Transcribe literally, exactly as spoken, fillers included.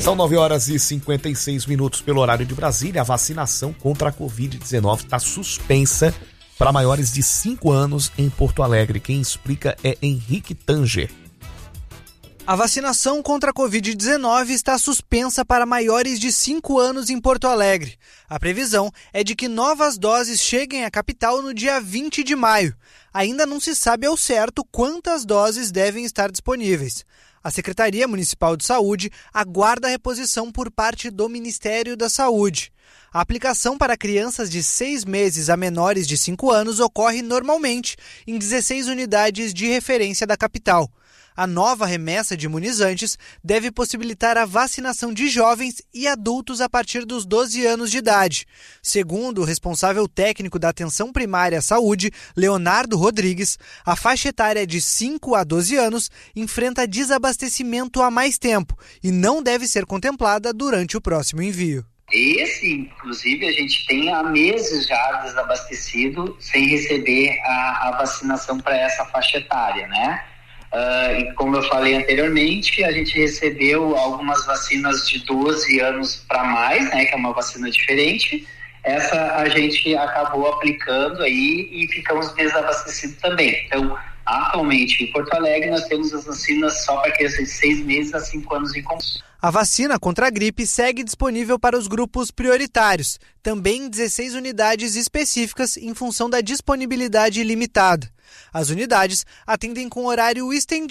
São nove horas e cinquenta e seis minutos pelo horário de Brasília. A vacinação contra a covid dezenove está suspensa para maiores de cinco anos em Porto Alegre. Quem explica é Henrique Tanger. A vacinação contra a covid dezenove está suspensa para maiores de cinco anos em Porto Alegre. A previsão é de que novas doses cheguem à capital no dia vinte de maio. Ainda não se sabe ao certo quantas doses devem estar disponíveis. A Secretaria Municipal de Saúde aguarda a reposição por parte do Ministério da Saúde. A aplicação para crianças de seis meses a menores de cinco anos ocorre normalmente em dezesseis unidades de referência da capital. A nova remessa de imunizantes deve possibilitar a vacinação de jovens e adultos a partir dos doze anos de idade. Segundo o responsável técnico da Atenção Primária à Saúde, Leonardo Rodrigues, a faixa etária de cinco a doze anos enfrenta desabastecimento há mais tempo e não deve ser contemplada durante o próximo envio. Esse, inclusive, a gente tem há meses já desabastecido sem receber a, a vacinação para essa faixa etária, né? Uh, e como eu falei anteriormente, a gente recebeu algumas vacinas de doze anos para mais, né, que é uma vacina diferente. Essa a gente acabou aplicando aí e ficamos desabastecidos também. Então, atualmente em Porto Alegre nós temos as vacinas só para crianças de seis meses a cinco anos em comum. A vacina contra a gripe segue disponível para os grupos prioritários, também em dezesseis unidades específicas em função da disponibilidade limitada. As unidades atendem com horário estendido